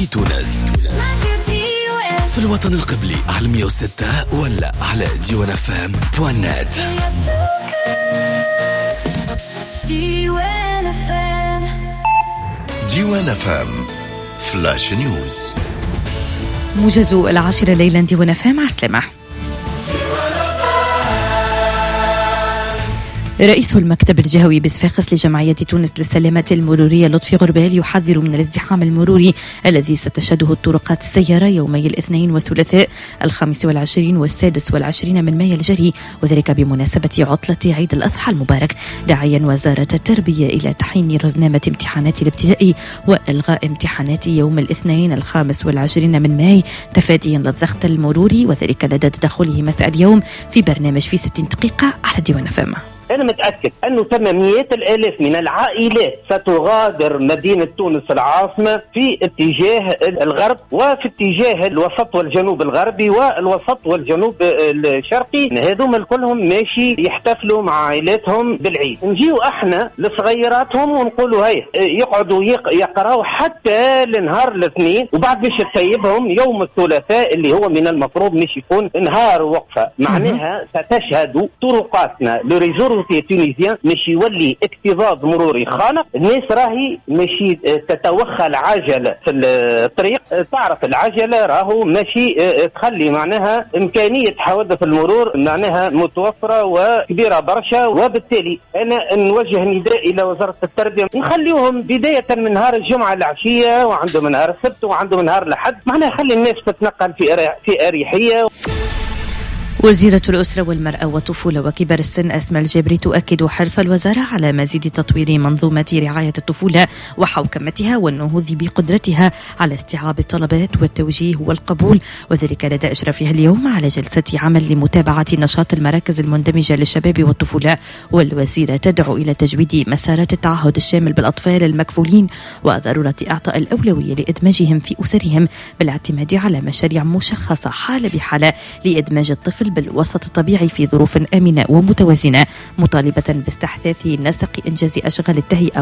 في تونس، في الوطن القبلي على 106 ولا على diwanafm.net. diwanafm فلاش نيوز. موجز 10 ليلا diwanafm عسلمة. رئيس المكتب الجهوي بصفاقس لجمعية تونس للسلامة المرورية لطفي غربال يحذر من الازدحام المروري الذي ستشهده الطرقات السيارة يومي الاثنين والثلاثاء 25 و26 من مايو الجاري، وذلك بمناسبة عطلة عيد الأضحى المبارك، داعيا وزارة التربية إلى تحيين رزنامة امتحانات الابتدائي وإلغاء امتحانات يوم الاثنين 25 من مايو تفاديا للضغط المروري، وذلك لدى تدخله مساء اليوم في برنامج في 60 دقيقة على diwanafm. أنا متأكد أنه ثم مئات الآلاف من العائلات ستغادر مدينة تونس العاصمة في اتجاه الغرب وفي اتجاه الوسط والجنوب الغربي والوسط والجنوب الشرقي. هذوما كلهم ماشي يحتفلوا مع عائلاتهم بالعيد. نجيو احنا لصغيراتهم ونقولوا هيا يقعدوا يقراوا حتى لنهار الاثنين، وبعد باش تسيبهم يوم الثلاثاء اللي هو من المفروض مش يكون نهار وقفة. معناها ستشهد طرقاتنا لريزور تونيزيان مش يولي اكتظاظ مروري خانق. الناس راهي ماشي تتوخى العجلة في الطريق، تعرف العجلة راهو ماشي تخلي معناها إمكانية حوادث المرور معناها متوفرة وكبيرة برشا. وبالتالي أنا نوجه نداء إلى وزارة التربية نخليهم بداية من نهار الجمعة العشية وعندهم نهار السبت وعندهم نهار الأحد، معناها خلي الناس تتنقل في أريحية. وزيرة الأسرة والمرأة والطفولة وكبار السن أسماء الجبري تؤكد حرص الوزارة على مزيد تطوير منظومة رعاية الطفولة وحوكمتها والنهوض بقدرتها على استيعاب الطلبات والتوجيه والقبول، وذلك لدى إشرافها اليوم على جلسة عمل لمتابعة نشاط المراكز المندمجة للشباب والطفولة. والوزيرة تدعو إلى تجويد مسارات التعهد الشامل بالأطفال المكفولين وضرورة إعطاء الأولوية لإدماجهم في أسرهم بالاعتماد على مشاريع مشخصة حالة بحالة لإدماج الطفل بالوسط الطبيعي في ظروف آمنة ومتوازنة، مطالبة باستحداث نسق إنجاز أشغال التهيئة